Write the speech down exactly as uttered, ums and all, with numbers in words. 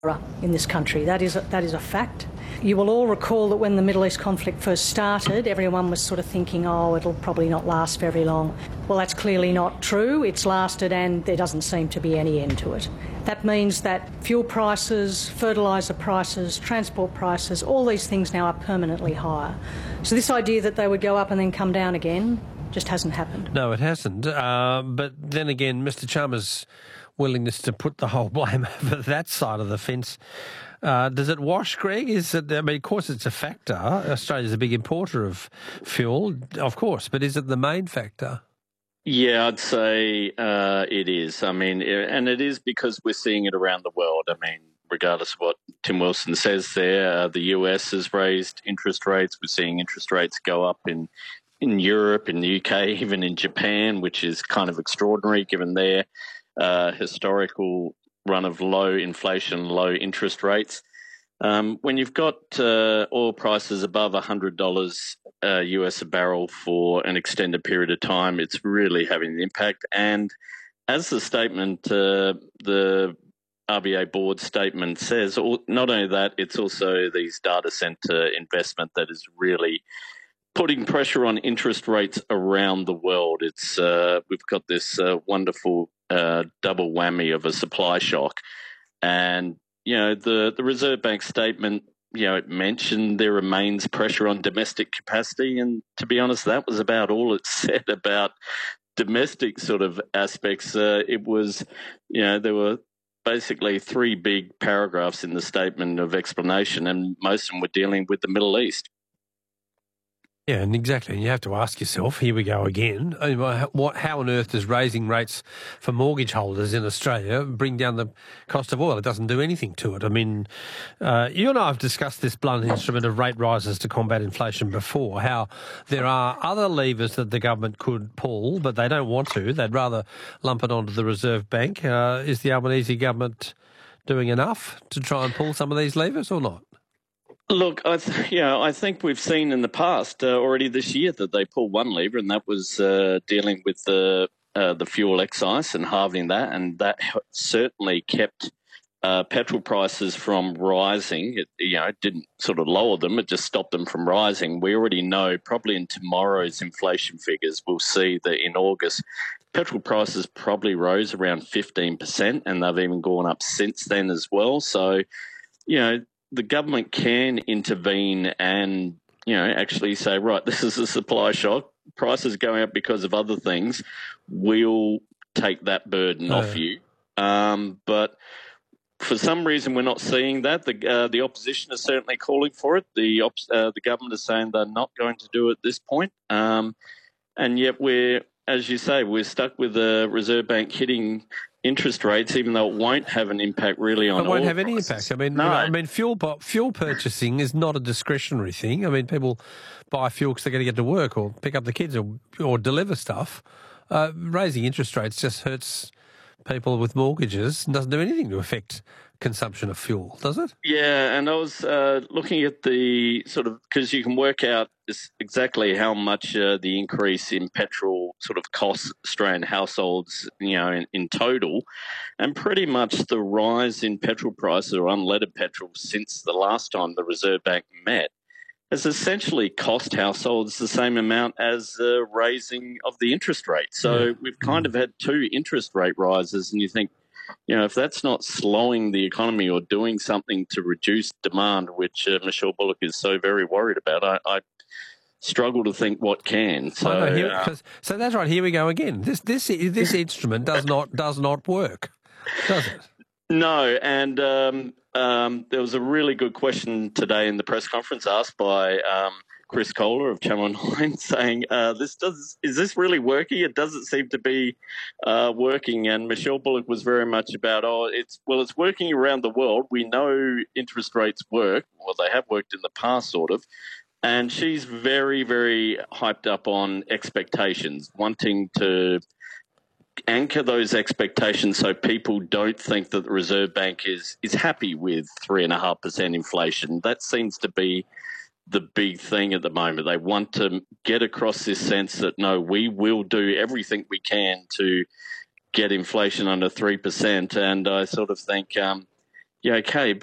in this country. That is a, that is a fact. You will all recall that when the Middle East conflict first started, everyone was sort of thinking, oh, it'll probably not last very long. Well, that's clearly not true. It's lasted and there doesn't seem to be any end to it. That means that fuel prices, fertiliser prices, transport prices, all these things now are permanently higher. So this idea that they would go up and then come down again just hasn't happened. No, it hasn't. Uh, but then again, Mister Chalmers' willingness to put the whole blame over that side of the fence, uh, does it wash, Greg? Is it? I mean, of course, it's a factor. Australia's a big importer of fuel, of course, but is it the main factor? Yeah, I'd say uh, it is. I mean, and it is because we're seeing it around the world. I mean, regardless of what Tim Wilson says there, uh, the U S has raised interest rates. We're seeing interest rates go up in in Europe, in the U K, even in Japan, which is kind of extraordinary given their uh, historical run of low inflation, low interest rates. Um, when you've got uh, oil prices above one hundred dollars uh, U S a barrel for an extended period of time, it's really having an impact. And as the statement, uh, the R B A board statement says, not only that, it's also these data centre investment that is really putting pressure on interest rates around the world. It's uh, we've got this uh, wonderful uh, double whammy of a supply shock. And, you know, the, the Reserve Bank statement, you know, it mentioned there remains pressure on domestic capacity. And to be honest, that was about all it said about domestic sort of aspects. Uh, it was, you know, there were basically three big paragraphs in the statement of explanation, and most of them were dealing with the Middle East. Yeah, and exactly. And you have to ask yourself, here we go again, what, how on earth does raising rates for mortgage holders in Australia bring down the cost of oil? It doesn't do anything to it. I mean, uh, you and I have discussed this blunt instrument of rate rises to combat inflation before, how there are other levers that the government could pull, but they don't want to. They'd rather lump it onto the Reserve Bank. Uh, is the Albanese government doing enough to try and pull some of these levers or not? Look, I th- you know, I think we've seen in the past uh, already this year that they pulled one lever, and that was uh, dealing with the uh, the fuel excise and halving that, and that certainly kept uh, petrol prices from rising. It, you know, it didn't sort of lower them; it just stopped them from rising. We already know, probably in tomorrow's inflation figures, we'll see that in August, petrol prices probably rose around fifteen percent, and they've even gone up since then as well. So, you know, the government can intervene and, you know, actually say, right, this is a supply shock, prices going up because of other things, we'll take that burden oh. off you. Um, but for some reason, we're not seeing that. The uh, the opposition is certainly calling for it. The op- uh, the government is saying they're not going to do it at this point. Um, and yet we're, as you say, we're stuck with the Reserve Bank hitting interest rates, even though it won't have an impact really on. It won't oil have any prices. impact. I mean, no. you know, I mean, fuel fuel purchasing is not a discretionary thing. I mean, people buy fuel because they're going to get to work or pick up the kids or or deliver stuff. Uh, raising interest rates just hurts people with mortgages and doesn't do anything to affect consumption of fuel, does it? Yeah, and I was uh, looking at the sort of, because you can work out this, exactly how much uh, the increase in petrol sort of costs Australian households, you know, in, in total, and pretty much the rise in petrol prices or unleaded petrol since the last time the Reserve Bank met has essentially cost households the same amount as the raising of the interest rate. So yeah. we've kind of had two interest rate rises, and you think, you know, if that's not slowing the economy or doing something to reduce demand, which uh, Michelle Bullock is so very worried about, I, I struggle to think what can. So, oh, no, here, uh, so that's right. Here we go again. This this this instrument does not does not work, does it? No, and um, um, there was a really good question today in the press conference asked by um, Chris Kohler of Channel nine saying, uh, "This does is this really working? It doesn't seem to be uh, working." And Michelle Bullock was very much about, "Oh, it's well, it's working around the world. We know interest rates work. Well, they have worked in the past, sort of." And she's very, very hyped up on expectations, wanting to anchor those expectations so people don't think that the Reserve Bank is is happy with three and a half percent inflation. That seems to be the big thing at the moment. They want to get across this sense that, no, we will do everything we can to get inflation under three percent. And I sort of think, um, Yeah, okay.